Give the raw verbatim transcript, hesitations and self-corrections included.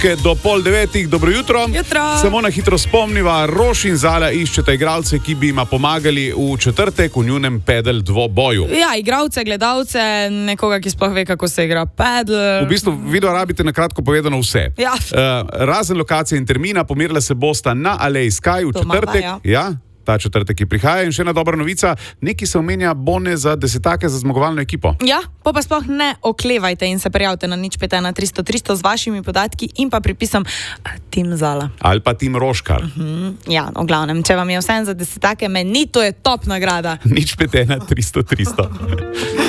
minutke do pol devetih. Dobro jutro. Jutro. Samo na hitro spomniva, Roš in Zala iščeta igralce, ki bi jima pomagali v četrtek v njunem pedal dvoboju. Ja, igralce, gledalce, nekoga, ki sploh ve, kako se igra pedal. V bistvu video rabite na kratko povedano vse. Ja. Uh, razen lokacije in termina, pomerila se bosta na Alej Sky v To četrtek. mama, ja. ja. Ta četrtek, ki prihaja. In še ena dobra novica, neki se omenja bone za desetake za zmagovalno ekipo. Ja, pa pa sploh ne oklevajte in se prijavite na nič pet ena tristo tristo z vašimi podatki in pa pripisom Tim Zala. Ali pa Tim Roškar. Mm, ja, v glavnem, če vam je vsem za desetake, meni to je top nagrada. nič pet ena tristo tristo.